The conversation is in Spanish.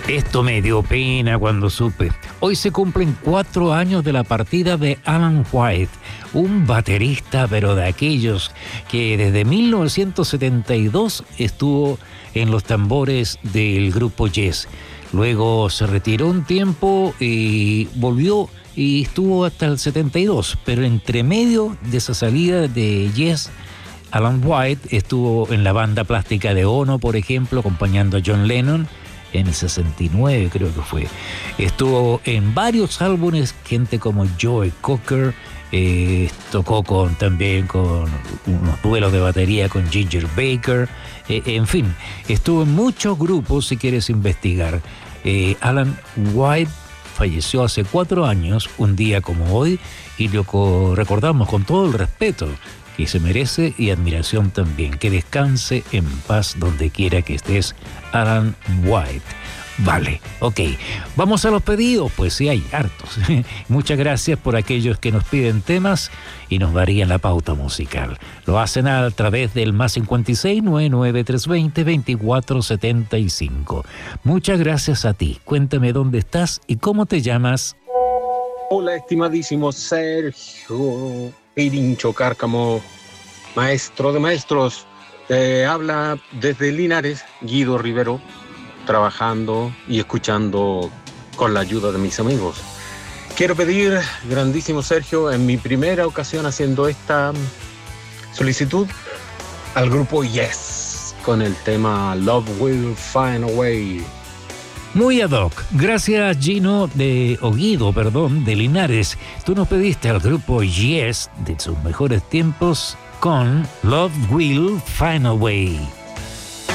Esto me dio pena cuando supe. Hoy se cumplen 4 años de la partida de Alan White, un baterista, pero de aquellos que desde 1972 estuvo en los tambores del grupo Yes. Luego se retiró un tiempo y volvió y estuvo hasta el 72, pero entre medio de esa salida de Yes, Alan White estuvo en la banda plástica de Ono, por ejemplo, acompañando a John Lennon. En el 69 creo que fue. Estuvo en varios álbumes, gente como Joe Cocker, tocó también con unos duelos de batería con Ginger Baker, en fin, estuvo en muchos grupos si quieres investigar. Alan White falleció hace 4 años, un día como hoy, y lo recordamos con todo el respeto que se merece y admiración también. Que descanse en paz donde quiera que estés, Alan White. Vale, ok. Vamos a los pedidos, pues sí hay hartos. Muchas gracias por aquellos que nos piden temas y nos varían la pauta musical. Lo hacen a través del +56 99 320 2475. Muchas gracias a ti. Cuéntame dónde estás y cómo te llamas. Hola, estimadísimo Sergio Pirincho Cárcamo, maestro de maestros. Habla desde Linares, Guido Rivero, trabajando y escuchando con la ayuda de mis amigos. Quiero pedir, grandísimo Sergio, en mi primera ocasión haciendo esta solicitud, al grupo Yes, con el tema Love Will Find a Way. Muy ad hoc. Gracias, Guido de Linares. Tú nos pediste al grupo Yes de sus mejores tiempos con Love Will Find a Way.